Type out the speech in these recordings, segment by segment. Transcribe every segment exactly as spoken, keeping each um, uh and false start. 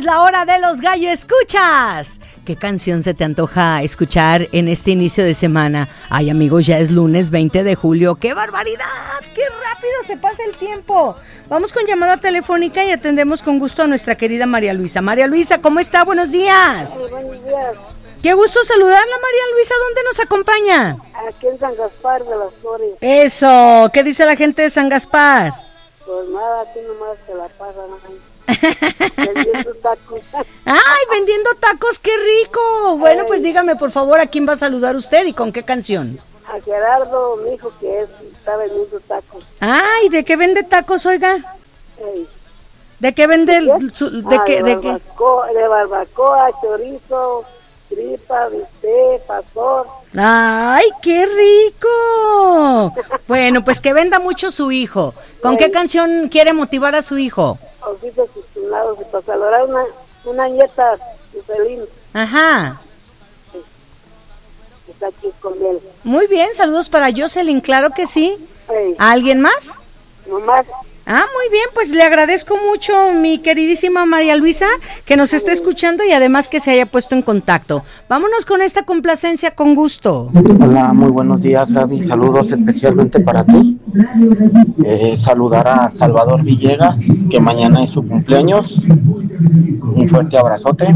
es la hora de los gallo escuchas. ¿Qué canción se te antoja escuchar en este inicio de semana? Ay, amigos, ya es lunes veinte de julio. ¡Qué barbaridad! ¡Qué rápido se pasa el tiempo! Vamos con llamada telefónica y atendemos con gusto a nuestra querida María Luisa. María Luisa, ¿cómo está? Buenos días. Muy buenos días. Qué gusto saludarla, María Luisa. ¿Dónde nos acompaña? Aquí en San Gaspar de las Flores. Eso. ¿Qué dice la gente de San Gaspar? Pues nada, aquí nomás se la pasan vendiendo tacos. ¡Ay, vendiendo tacos! ¡Qué rico! Bueno, pues dígame, por favor, ¿a quién va a saludar usted y con qué canción? A Gerardo, mi hijo, que es, está vendiendo tacos. ¡Ay! ¿De qué vende tacos, oiga? Ey. ¿De qué vende? El, su, ¿De ah, qué? De, de, barbacoa, qué? de barbacoa, chorizo, tripa, bistec, pastor. ¡Ay, qué rico! Bueno, pues que venda mucho su hijo. ¿Con Ey. qué canción quiere motivar a su hijo? Ojitos sustunados y para saludar una, una nieta de Celín. Ajá. Sí. Está aquí con él. Muy bien, saludos para Jocelyn, claro que sí. Ey. ¿A alguien más? Nomás. Ah, muy bien, pues le agradezco mucho, mi queridísima María Luisa, que nos esté escuchando y además que se haya puesto en contacto. Vámonos con esta complacencia con gusto. Hola, muy buenos días, Gaby. Saludos especialmente para ti. Eh, saludar a Salvador Villegas, que mañana es su cumpleaños. Un fuerte abrazote.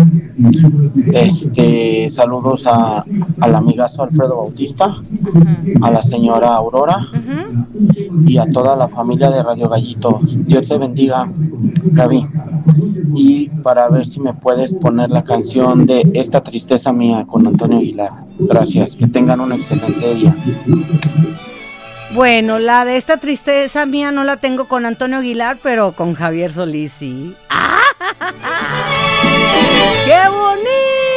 Este, saludos a, al amigazo Alfredo Bautista, uh-huh. a la señora Aurora, uh-huh. y a toda la familia de Radio Gallito. Dios te bendiga, Gaby. Y para ver si me puedes poner la canción de Esta tristeza mía con Antonio Aguilar. Gracias, que tengan un excelente día. Bueno, la de Esta tristeza mía no la tengo con Antonio Aguilar, pero con Javier Solís sí. ¡Ah!